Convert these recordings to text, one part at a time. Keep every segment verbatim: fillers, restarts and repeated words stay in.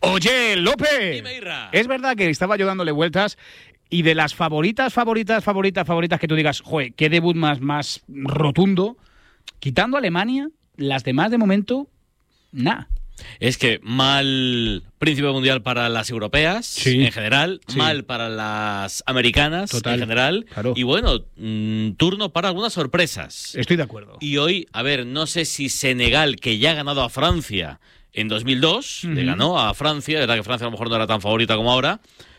Oye, López, Dime, Irra. es verdad que estaba yo dándole vueltas y de las favoritas, favoritas, favoritas, favoritas que tú digas, joder, qué debut más, más rotundo, quitando a Alemania, las demás de momento, nada. Es que mal príncipe mundial para las europeas, Sí. en general, Sí. mal para las americanas, Total. en general, Claro. y bueno, mmm, turno para algunas sorpresas. Estoy de acuerdo. Y hoy, a ver, no sé si Senegal, que ya ha ganado a Francia en dos mil dos, Ujú. le ganó a Francia, es verdad que Francia a lo mejor no era tan favorita como ahora,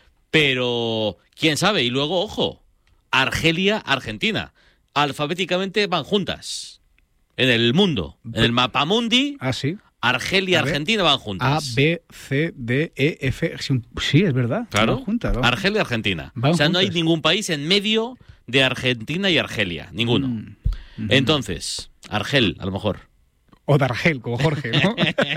pero quién sabe. Y luego, ojo, Argelia, Argentina, alfabéticamente van juntas en el mundo, en el mapamundi. Ah, sí. Argelia y A ver. Argentina van A, juntas. B, C, D, E, F. Sí, sí, es verdad. Claro. Van juntas. Van. Argelia y Argentina. Van o sea, no hay juntas. ningún país en medio de Argentina y Argelia. Ninguno. Mm. Ujú. Entonces, Argel, a lo mejor. O Dargel, como Jorge, ¿no?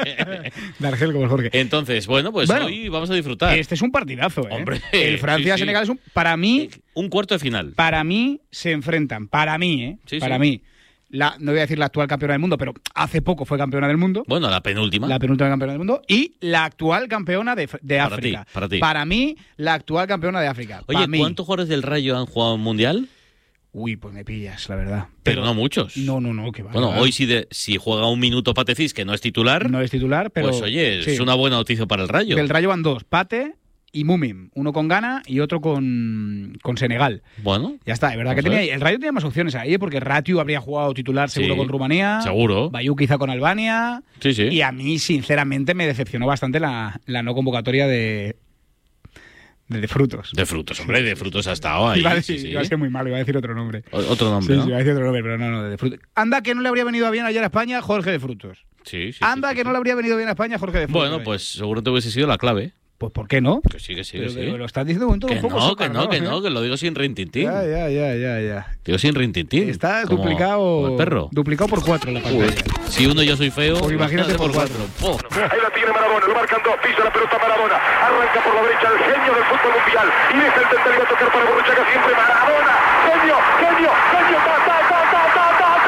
Dargel, como Jorge. Entonces, bueno, pues Bueno, hoy vamos a disfrutar. Este es un partidazo, ¿eh? Hombre, el Francia-Senegal es un... Para mí, Un cuarto de final. para mí, se enfrentan. Para mí, ¿eh? Sí, para sí. mí. La, no voy a decir la actual campeona del mundo, pero hace poco fue campeona del mundo. Bueno, la penúltima. La penúltima campeona del mundo. Y la actual campeona de, de Para África. ti, para ti. Para mí, la actual campeona de África. Oye, Para mí. ¿cuántos jugadores del Rayo han jugado en Mundial? Uy, pues me pillas, la verdad. Pero, no muchos. No, no, no, que va. Bueno, que va. hoy si, de, si juega un minuto Patecís, que no es titular, No es titular, pero... pues oye, sí. es una buena noticia para el Rayo. Del Rayo van dos. Pate y Mumim. Uno con Ghana y otro con, con Senegal. Bueno, Ya está, es verdad Vamos que a tenía, ver. el Rayo tenía más opciones ahí, ¿eh? Porque Ratiu habría jugado titular seguro Sí, con Rumanía. seguro. Bayou quizá con Albania. Sí, sí. Y a mí, sinceramente, me decepcionó bastante la, la no convocatoria de, de, de Frutos. De Frutos, hombre, de Frutos ha estado ahí. iba, a sí, decir, sí. iba a ser muy malo, iba a decir otro nombre. O- Otro nombre, Sí, ¿no? sí, iba a decir otro nombre, pero no, no, de Frutos. Anda que no le habría venido bien ayer a España Jorge de Frutos. Sí, sí, Anda sí, que sí, no sí. le habría venido bien a España Jorge de Frutos. Bueno, pues seguro te hubiese sido la clave. Pues ¿por qué no? Que sí, que sí, que Pero, sí. pero lo estás diciendo con todo Que un poco no, socar, que no, que no, que lo digo sin rintintín. Ya, ya, ya, ya, ya. Digo sin rintintín. Está como- duplicado. como el perro. Duplicado por cuatro la pantalla. Si uno yo soy feo, Pues imagínate por por Oh. Ahí la tiene Maradona, lo marcan dos, pisa la pelota Maradona, arranca por la derecha el genio del fútbol mundial y deja el tenter y va a tocar para Borruchaga siempre Maradona, genio, genio, genio, ta, ta, ta, ta, ta,